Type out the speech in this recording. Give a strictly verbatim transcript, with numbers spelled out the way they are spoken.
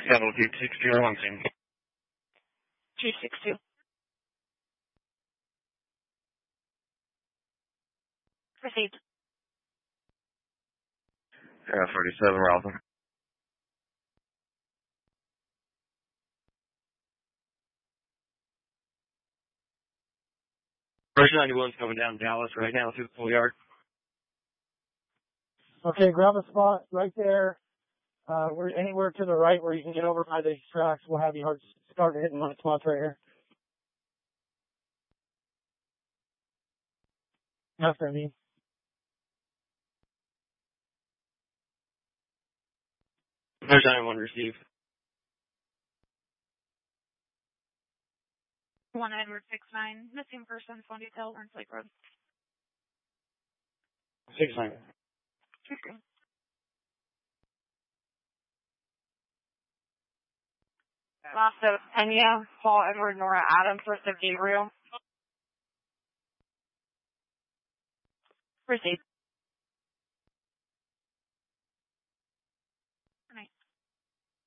Seattle two six zero one scene. two six two. Proceed. Yeah, forty-seven, Ralston. First ninety-one's coming down Dallas right now through the full yard. Okay, grab a spot right there. Uh, we're anywhere to the right where you can get over by these tracks. We'll have you hard start hitting my spots right here. After me. First ninety-one received. One Edward six nine. Missing person, phone detail, Orange Lake Road. Six nine. Okay. Also, Pena, Paul Edward, Nora Adams, first of Gabriel. Proceed.